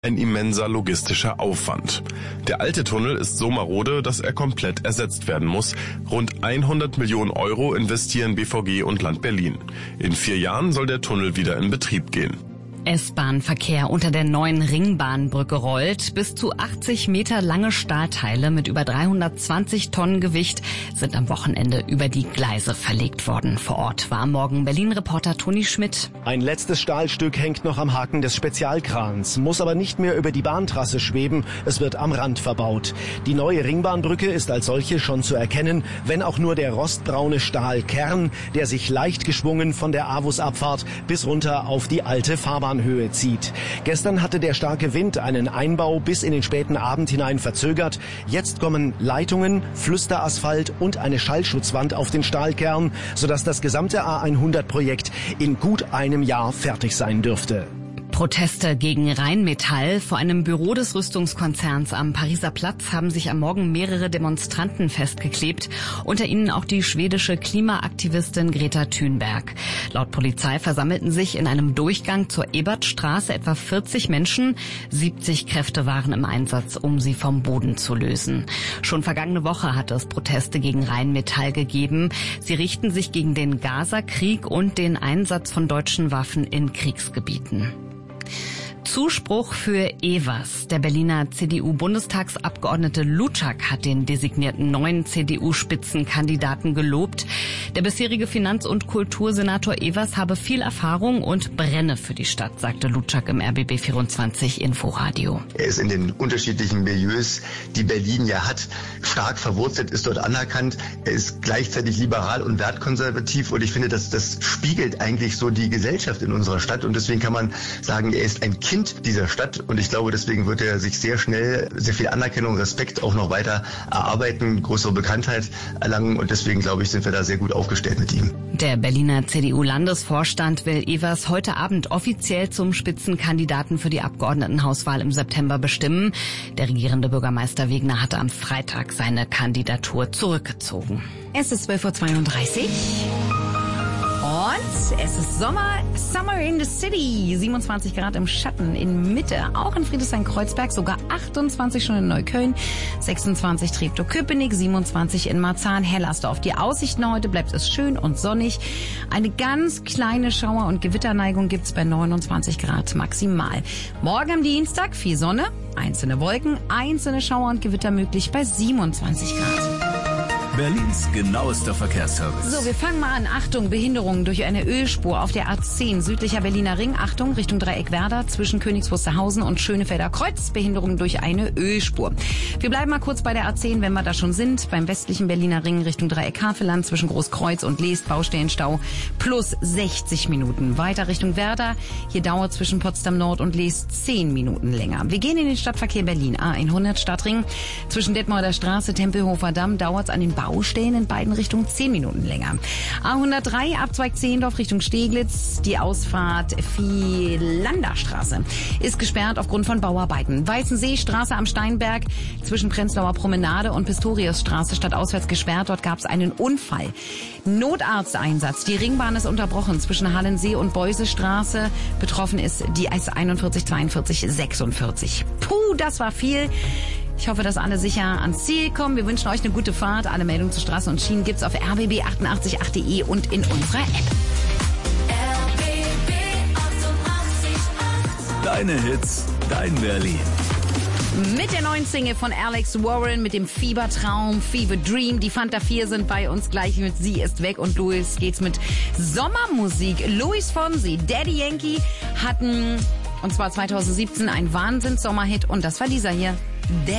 ein immenser logistischer Aufwand. Der alte Tunnel ist so marode, dass er komplett ersetzt werden muss. Rund 100 Millionen Euro investieren BVG und Land Berlin. In 4 Jahren soll der Tunnel wieder in Betrieb gehen. S-Bahn-Verkehr unter der neuen Ringbahnbrücke rollt. Bis zu 80 Meter lange Stahlteile mit über 320 Tonnen Gewicht sind am Wochenende über die Gleise verlegt worden. Vor Ort war am Morgen Berlin-Reporter Toni Schmidt. Ein letztes Stahlstück hängt noch am Haken des Spezialkrans, muss aber nicht mehr über die Bahntrasse schweben. Es wird am Rand verbaut. Die neue Ringbahnbrücke ist als solche schon zu erkennen, wenn auch nur der rostbraune Stahlkern, der sich leicht geschwungen von der Avus-Abfahrt bis runter auf die alte Fahrbahnhöhe zieht. Gestern hatte der starke Wind einen Einbau bis in den späten Abend hinein verzögert. Jetzt kommen Leitungen, Flüsterasphalt und eine Schallschutzwand auf den Stahlkern, sodass das gesamte A100-Projekt in gut einem Jahr fertig sein dürfte. Proteste gegen Rheinmetall. Vor einem Büro des Rüstungskonzerns am Pariser Platz haben sich am Morgen mehrere Demonstranten festgeklebt, unter ihnen auch die schwedische Klimaaktivistin Greta Thunberg. Laut Polizei versammelten sich in einem Durchgang zur Ebertstraße etwa 40 Menschen. 70 Kräfte waren im Einsatz, um sie vom Boden zu lösen. Schon vergangene Woche hat es Proteste gegen Rheinmetall gegeben. Sie richten sich gegen den Gaza-Krieg und den Einsatz von deutschen Waffen in Kriegsgebieten. Zuspruch für Evers. Der Berliner CDU-Bundestagsabgeordnete Luczak hat den designierten neuen CDU-Spitzenkandidaten gelobt. Der bisherige Finanz- und Kultursenator Evers habe viel Erfahrung und brenne für die Stadt, sagte Luczak im RBB24 Inforadio. Er ist in den unterschiedlichen Milieus, die Berlin ja hat, stark verwurzelt, ist dort anerkannt. Er ist gleichzeitig liberal und wertkonservativ und ich finde, das spiegelt eigentlich so die Gesellschaft in unserer Stadt und deswegen kann man sagen, er ist ein Kind dieser Stadt und ich glaube, deswegen wird er sich sehr schnell sehr viel Anerkennung, Respekt auch noch weiter erarbeiten, größere Bekanntheit erlangen und deswegen glaube ich, sind wir da sehr gut aufgestellt mit ihm. Der Berliner CDU-Landesvorstand will Evers heute Abend offiziell zum Spitzenkandidaten für die Abgeordnetenhauswahl im September bestimmen. Der regierende Bürgermeister Wegner hatte am Freitag seine Kandidatur zurückgezogen. Es ist 12:32 Uhr. Und es ist Summer in the City. 27 Grad im Schatten in Mitte, auch in Friedrichshain-Kreuzberg, sogar 28 schon in Neukölln, 26 Treptow-Köpenick, 27 in Marzahn-Hellersdorf. Die Aussichten heute bleibt es schön und sonnig. Eine ganz kleine Schauer- und Gewitterneigung gibt's bei 29 Grad maximal. Morgen am Dienstag viel Sonne, einzelne Wolken, einzelne Schauer und Gewitter möglich bei 27 Grad. Berlins genauester Verkehrsservice. So, wir fangen mal an. Achtung, Behinderungen durch eine Ölspur auf der A10 südlicher Berliner Ring. Achtung, Richtung Dreieck Werder zwischen Königs Wusterhausen und Schönefelder Kreuz. Behinderungen durch eine Ölspur. Wir bleiben mal kurz bei der A10, wenn wir da schon sind. Beim westlichen Berliner Ring Richtung Dreieck Havelland zwischen Großkreuz und Leest Baustellenstau plus 60 Minuten. Weiter Richtung Werder. Hier dauert zwischen Potsdam Nord und Leest 10 Minuten länger. Wir gehen in den Stadtverkehr Berlin. A100 Stadtring zwischen Detmolder Straße, Tempelhofer Damm dauert es an den Baustellen in beiden Richtungen 10 Minuten länger. A103 Abzweig Zehlendorf Richtung Steglitz. Die Ausfahrt Vielanderstraße ist gesperrt aufgrund von Bauarbeiten. Weißenseestraße am Steinberg zwischen Prenzlauer Promenade und Pistoriusstraße stadtauswärts gesperrt. Dort gab es einen Unfall. Notarzteinsatz. Die Ringbahn ist unterbrochen zwischen Hallensee und Beusestraße. Betroffen ist die S41 42 46. Puh, das war viel. Ich hoffe, dass alle sicher ans Ziel kommen. Wir wünschen euch eine gute Fahrt. Alle Meldungen zu Straßen und Schienen gibt's auf rbb888.de und in unserer App. RBB 88.8. Deine Hits, dein Berlin. Mit der neuen Single von Alex Warren, mit dem Fiebertraum, Fever Dream. Die Fanta 4 sind bei uns gleich mit Sie ist weg und los geht's mit Sommermusik. Luis Fonsi, Daddy Yankee hatten, und zwar 2017, einen Wahnsinns-Sommerhit und das war dieser hier.